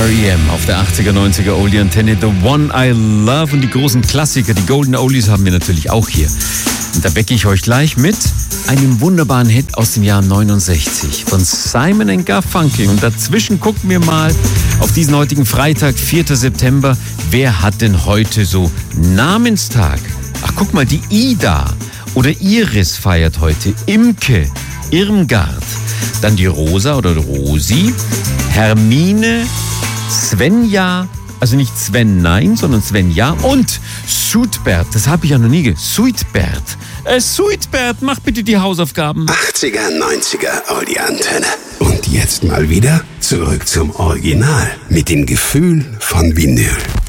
R.E.M. auf der 80er, 90er Oldie-Antenne. The One I Love und die großen Klassiker, die Golden Oldies haben wir natürlich auch hier. Und da wecke ich euch gleich mit einem wunderbaren Hit aus dem Jahr 69 von Simon & Garfunkel. Und dazwischen gucken wir mal auf diesen heutigen Freitag, 4. September. Wer hat denn heute so Namenstag? Ach, guck mal, die Ida oder Iris feiert heute. Imke, Irmgard. Dann die Rosa oder Rosi, Hermine, Svenja, also nicht Sven, nein, sondern Svenja und Suitbert, das habe ich ja noch nie gehört. Suitbert, mach bitte die Hausaufgaben. 80er, 90er Audi-Antenne. Und jetzt mal wieder zurück zum Original mit dem Gefühl von Vinyl.